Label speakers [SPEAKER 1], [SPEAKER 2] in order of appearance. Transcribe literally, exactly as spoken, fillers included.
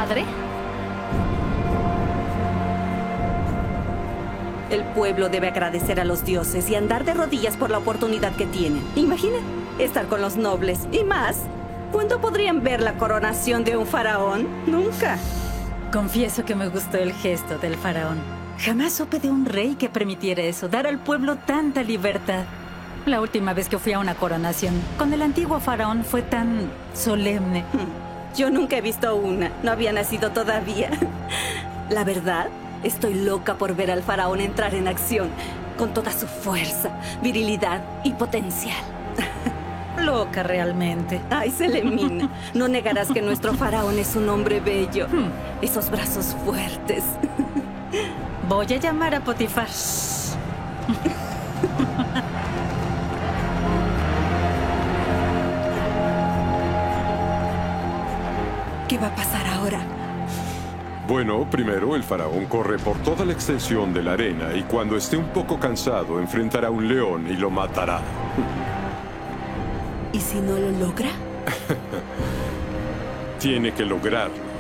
[SPEAKER 1] padre?
[SPEAKER 2] El pueblo debe agradecer a los dioses y andar de rodillas por la oportunidad que tienen. Imagina estar con los nobles y más. ¿Cuándo podrían ver la coronación de un faraón? Nunca.
[SPEAKER 3] Confieso que me gustó el gesto del faraón. Jamás supe de un rey que permitiera eso, dar al pueblo tanta libertad. La última vez que fui a una coronación con el antiguo faraón fue tan solemne.
[SPEAKER 2] Yo nunca he visto una. No había nacido todavía. La verdad, estoy loca por ver al faraón entrar en acción con toda su fuerza, virilidad y potencial.
[SPEAKER 3] Loca realmente.
[SPEAKER 2] Ay, Selemina, no negarás que nuestro faraón es un hombre bello. Esos brazos fuertes.
[SPEAKER 3] Voy a llamar a Potifar.
[SPEAKER 2] ¿Qué va a pasar ahora?
[SPEAKER 4] Bueno, primero el faraón corre por toda la extensión de la arena y cuando esté un poco cansado enfrentará a un león y lo matará.
[SPEAKER 2] ¿Y si no lo logra?
[SPEAKER 4] Tiene que lograrlo.